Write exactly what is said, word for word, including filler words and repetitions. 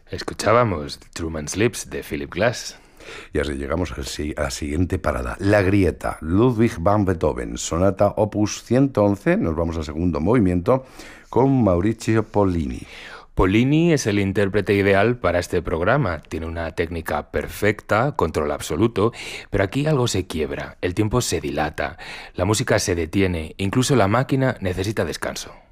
Escuchábamos Truman Sleeps de Philip Glass. Y así llegamos al, a la siguiente parada. La Grieta, Ludwig van Beethoven, sonata opus ciento once. Nos vamos al segundo movimiento con Maurizio Pollini. Pollini es el intérprete ideal para este programa. Tiene una técnica perfecta, control absoluto, pero aquí algo se quiebra, el tiempo se dilata, la música se detiene, incluso la máquina necesita descanso.